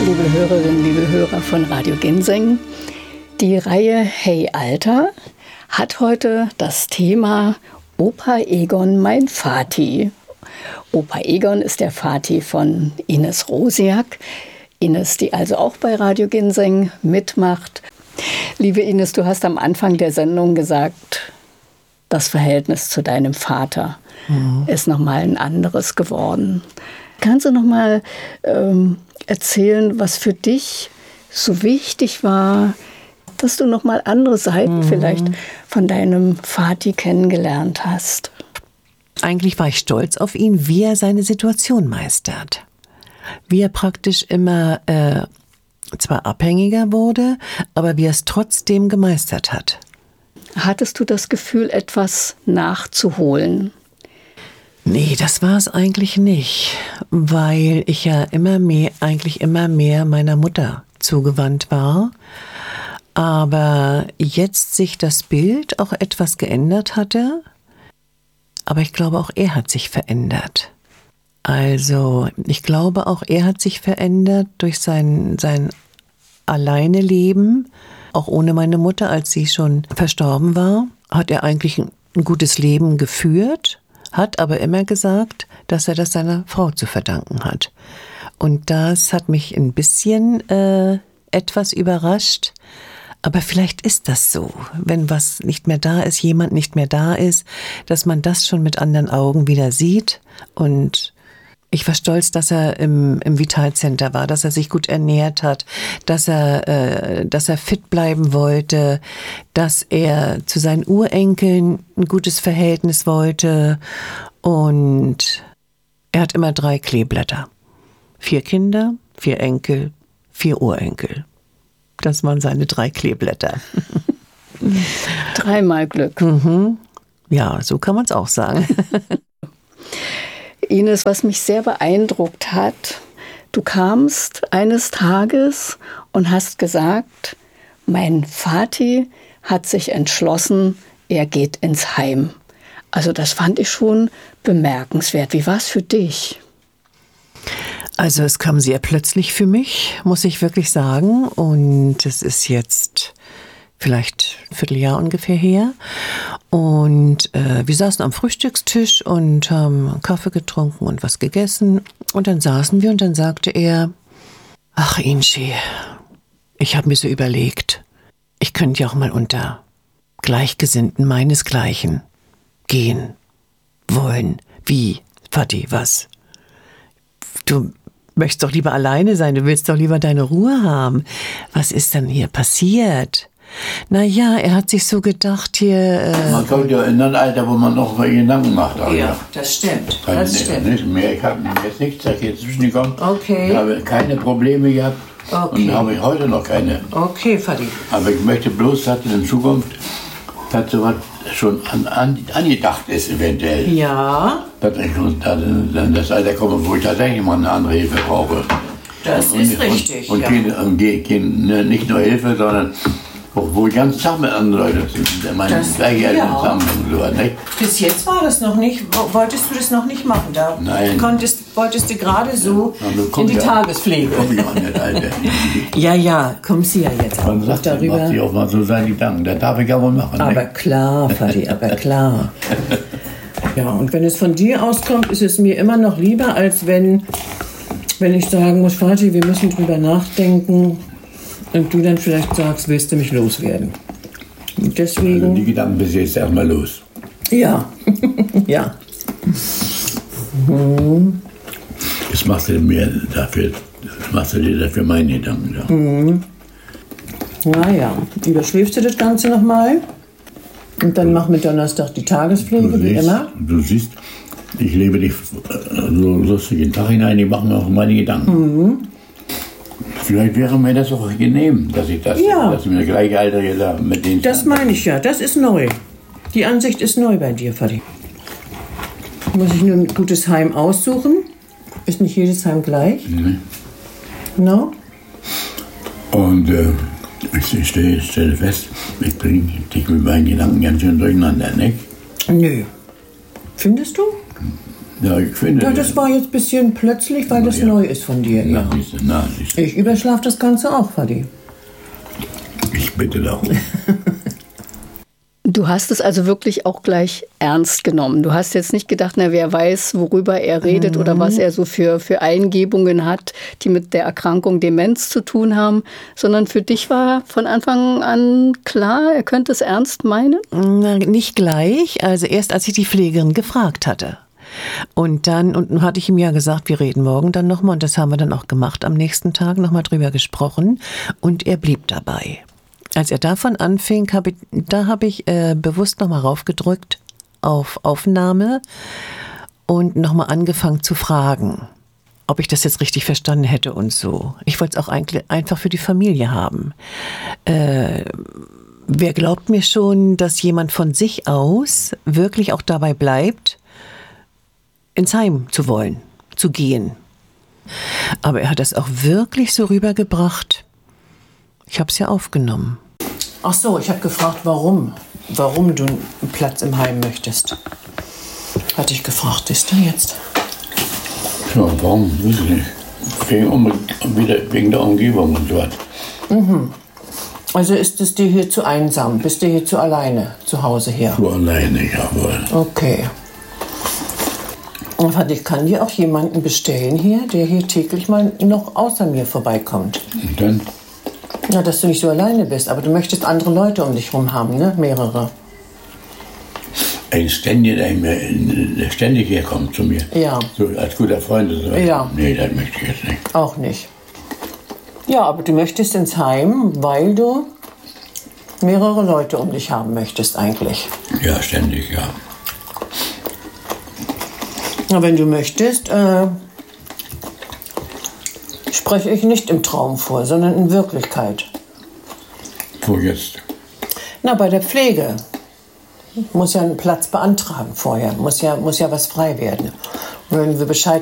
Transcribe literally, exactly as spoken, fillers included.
Liebe Hörerinnen, liebe Hörer von Radio Ginseng, die Reihe Hey Alter hat heute das Thema Opa Egon, mein Vati. Opa Egon ist der Vati von Ines Rosiak. Ines, die also auch bei Radio Ginseng mitmacht. Liebe Ines, du hast am Anfang der Sendung gesagt, das Verhältnis zu deinem Vater mhm. ist nochmal ein anderes geworden. Kannst du nochmal ähm, erzählen, was für dich so wichtig war, dass du nochmal andere Seiten mhm. vielleicht von deinem Vati kennengelernt hast? Eigentlich war ich stolz auf ihn, wie er seine Situation meistert. Wie er praktisch immer äh, zwar abhängiger wurde, aber wie er es trotzdem gemeistert hat. Hattest du das Gefühl, etwas nachzuholen? Nee, das war es eigentlich nicht, weil ich ja immer mehr, eigentlich immer mehr meiner Mutter zugewandt war. Aber jetzt sich das Bild auch etwas geändert hatte. Aber ich glaube, auch er hat sich verändert. Also, ich glaube, auch er hat sich verändert durch sein, sein Alleineleben. Auch ohne meine Mutter, als sie schon verstorben war, hat er eigentlich ein, ein gutes Leben geführt, hat aber immer gesagt, dass er das seiner Frau zu verdanken hat. Und das hat mich ein bisschen äh, etwas überrascht. Aber vielleicht ist das so, wenn was nicht mehr da ist, jemand nicht mehr da ist, dass man das schon mit anderen Augen wieder sieht. Und ich war stolz, dass er im, im Vitalcenter war, dass er sich gut ernährt hat, dass er, äh, dass er fit bleiben wollte, dass er zu seinen Urenkeln ein gutes Verhältnis wollte. Und er hat immer drei Kleeblätter. Vier Kinder, vier Enkel, vier Urenkel. Das waren seine drei Kleeblätter. Dreimal Glück. Mhm. Ja, so kann man es auch sagen. Ines, was mich sehr beeindruckt hat, du kamst eines Tages und hast gesagt, mein Vati hat sich entschlossen, er geht ins Heim. Also das fand ich schon bemerkenswert. Wie war es für dich? Also es kam sehr plötzlich für mich, muss ich wirklich sagen. Und es ist jetzt vielleicht ein Vierteljahr ungefähr her. Und äh, wir saßen am Frühstückstisch und haben Kaffee getrunken und was gegessen. Und dann saßen wir und dann sagte er, ach Inchi, ich habe mir so überlegt, ich könnte ja auch mal unter Gleichgesinnten meinesgleichen gehen wollen. Wie, Vati, was? Du möchtest doch lieber alleine sein, du willst doch lieber deine Ruhe haben. Was ist denn hier passiert? Naja, er hat sich so gedacht hier... Äh man kommt ja in ein Alter, wo man noch mal Gedanken macht. Also. Ja, das stimmt. Das nicht, stimmt. Nicht mehr. Ich habe jetzt nichts dazwischen gekommen. Okay. Ich habe keine Probleme gehabt. Okay. Und habe ich heute noch keine. Okay, Vati. Aber ich möchte bloß, dass in Zukunft dass sowas schon an, an, angedacht ist eventuell. Ja. Dass ich dann das Alter komme, wo ich tatsächlich mal eine andere Hilfe brauche. Das und, ist und, richtig, Und, ja. und, und, und nicht nur Hilfe, sondern auch wo ich ganz Tag mit anderen Leuten meine gleiche Eltern ja. zusammen und so, nicht? Bis jetzt war das noch nicht, wolltest du das noch nicht machen? Da Nein. Konntest, wolltest du gerade so ja, in die ja, Tagespflege. Komm ich auch nicht, Alter. Ja, ja, kommst du ja jetzt auch Man sagt, darüber. macht sich auch mal so seine Gedanken, das darf ich aber machen. Aber nicht? klar, Vati, aber klar. Ja, und wenn es von dir auskommt, ist es mir immer noch lieber, als wenn, wenn ich sagen muss, Vati, wir müssen drüber nachdenken und du dann vielleicht sagst, willst du mich loswerden. Und deswegen... Also die Gedanken bis jetzt erstmal los. Ja, ja. Mhm. Das machst du mir dafür, das machst du dir dafür meine Gedanken. Ja. Mhm. Naja, überschläfst du das Ganze nochmal und dann mach mit Donnerstag die Tagespflege, Du wie siehst, immer. du siehst, ich lebe dich so lustig in den Tag hinein, ich mache mir auch meine Gedanken. Mhm. Vielleicht wäre mir das auch genehm, dass ich das, Ja. dass wir gleich Alter mit denen. Das meine ich ja, das ist neu. Die Ansicht ist neu bei dir, Vati. Muss ich nur ein gutes Heim aussuchen? Ist nicht jedes Heim gleich? Mhm. No? Und äh, ich stelle, stelle fest, ich bringe dich mit meinen Gedanken ganz schön durcheinander, nicht? Nö. Findest du? Ja, ich finde. Ja, das war jetzt ein bisschen plötzlich, weil das ja. neu ist von dir. Na, Ja. siehste, na, siehste. Ich überschlafe das Ganze auch, Vati. Ich bitte darum. Du hast es also wirklich auch gleich ernst genommen. Du hast jetzt nicht gedacht, na, wer weiß, worüber er redet mhm. oder was er so für, für Eingebungen hat, die mit der Erkrankung Demenz zu tun haben, sondern für dich war von Anfang an klar, er könnte es ernst meinen? Na, nicht gleich, also erst als ich die Pflegerin gefragt hatte. Und dann, und nun hatte ich ihm ja gesagt, wir reden morgen dann nochmal, und das haben wir dann auch gemacht, am nächsten Tag nochmal drüber gesprochen, und er blieb dabei. Als er davon anfing, hab ich, da habe ich äh, bewusst nochmal raufgedrückt auf Aufnahme und nochmal angefangen zu fragen, ob ich das jetzt richtig verstanden hätte und so. Ich wollte es auch eigentlich einfach für die Familie haben. Äh, wer glaubt mir schon, dass jemand von sich aus wirklich auch dabei bleibt, ins Heim zu wollen, zu gehen? Aber er hat das auch wirklich so rübergebracht. Ich habe es ja aufgenommen. Ach so, ich habe gefragt, warum. Warum du einen Platz im Heim möchtest. Hatte ich gefragt, ist du jetzt? Ja, warum? Weiß ich nicht. Wegen, um, wieder, wegen der Umgebung und so was. Mhm. Also ist es dir hier zu einsam? Bist du hier zu alleine zu Hause hier? Zu alleine, jawohl. Okay. Und ich kann dir auch jemanden bestellen hier, der hier täglich mal noch außer mir vorbeikommt. Und dann? Ja, dass du nicht so alleine bist, aber du möchtest andere Leute um dich herum haben, ne? Mehrere. Ein Ständiger, der, mir, der ständig herkommt zu mir. Ja. So als guter Freund. So. Ja. Nee, das möchte ich jetzt nicht. Auch nicht. Ja, aber du möchtest ins Heim, weil du mehrere Leute um dich haben möchtest eigentlich. Ja, ständig, ja. Na, wenn du möchtest, äh, spreche ich nicht im Traum vor, sondern in Wirklichkeit. Wo jetzt? Na, bei der Pflege. Muss ja einen Platz beantragen vorher. Muss ja, muss ja was frei werden. Und wenn wir Bescheid